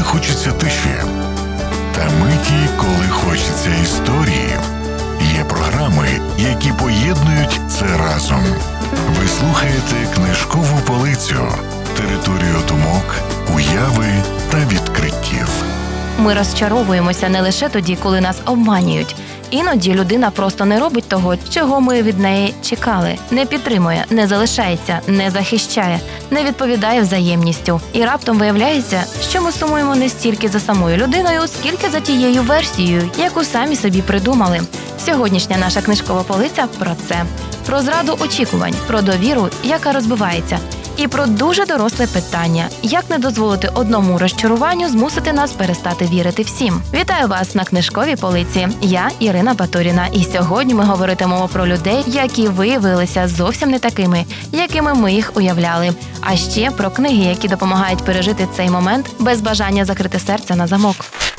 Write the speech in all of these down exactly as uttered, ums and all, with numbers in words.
хочеться тиші, та миті, коли хочеться історії. Є програми, які поєднують це разом. Ви слухаєте «Книжкову полицю» – територію думок, уяви та відкриттів. Ми розчаровуємося не лише тоді, коли нас обманюють. Іноді людина просто не робить того, чого ми від неї чекали. Не підтримує, не залишається, не захищає, не відповідає взаємністю. І раптом виявляється, що ми сумуємо не стільки за самою людиною, скільки за тією версією, яку самі собі придумали. Сьогоднішня наша книжкова полиця про це. Про зраду очікувань, про довіру, яка розбивається. І про дуже доросле питання – як не дозволити одному розчаруванню змусити нас перестати вірити всім. Вітаю вас на книжковій полиці. Я Ірина Батуріна. І сьогодні ми говоритимемо про людей, які виявилися зовсім не такими, якими ми їх уявляли. А ще про книги, які допомагають пережити цей момент без бажання закрити серце на замок.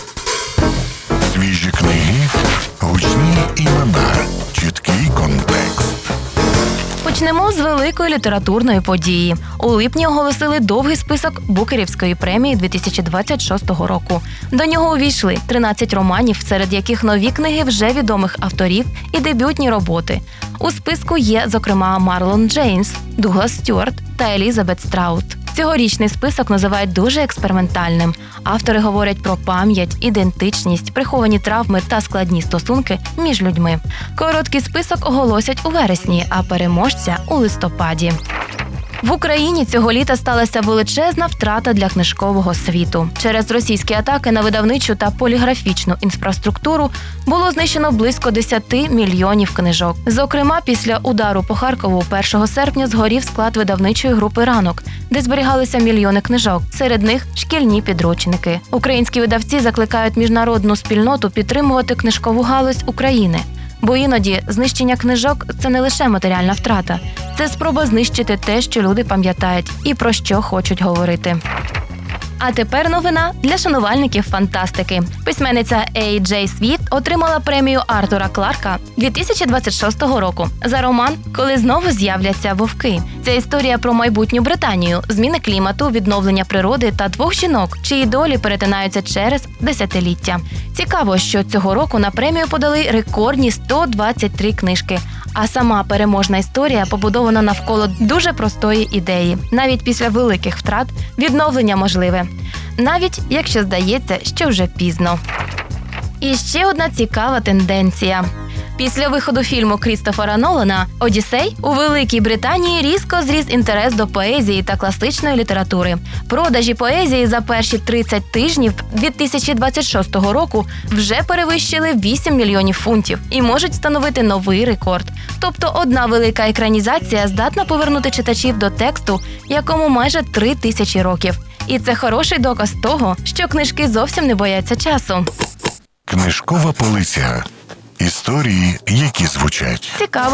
Свіжі книги, гучні імена, чіткий контекст. Почнемо з великої літературної події. У липні оголосили довгий список Букерівської премії дві тисячі двадцять шостого року. До нього увійшли тринадцять романів, серед яких нові книги вже відомих авторів і дебютні роботи. У списку є, зокрема, Марлон Джеймс, Дуглас Стюарт та Елізабет Страут. Цьогорічний список називають дуже експериментальним. Автори говорять про пам'ять, ідентичність, приховані травми та складні стосунки між людьми. Короткий список оголосять у вересні, а переможця – у листопаді. В Україні цього літа сталася величезна втрата для книжкового світу. Через російські атаки на видавничу та поліграфічну інфраструктуру було знищено близько десять мільйонів книжок. Зокрема, після удару по Харкову першого серпня згорів склад видавничої групи «Ранок», де зберігалися мільйони книжок, серед них шкільні підручники. Українські видавці закликають міжнародну спільноту підтримувати книжкову галузь України. Бо іноді знищення книжок – це не лише матеріальна втрата. Це спроба знищити те, що люди пам'ятають і про що хочуть говорити. А тепер новина для шанувальників фантастики. Письменниця Ей Джей Свіфт отримала премію Артура Кларка дві тисячі двадцять шостого року за роман «Коли знову з'являться вовки». Це історія про майбутню Британію, зміни клімату, відновлення природи та двох жінок, чиї долі перетинаються через десятиліття. Цікаво, що цього року на премію подали рекордні сто двадцять три книжки. А сама переможна історія побудована навколо дуже простої ідеї. Навіть після великих втрат відновлення можливе. Навіть якщо здається, що вже пізно. І ще одна цікава тенденція. Після виходу фільму Крістофера Нолана «Одіссей» у Великій Британії різко зріс інтерес до поезії та класичної літератури. Продажі поезії за перші тридцять тижнів дві тисячі двадцять шостого року вже перевищили вісім мільйонів фунтів і можуть встановити новий рекорд. Тобто одна велика екранізація здатна повернути читачів до тексту, якому майже три тисячі років. І це хороший доказ того, що книжки зовсім не бояться часу. Книжкова полиця. Історії, які звучать. Цікаво.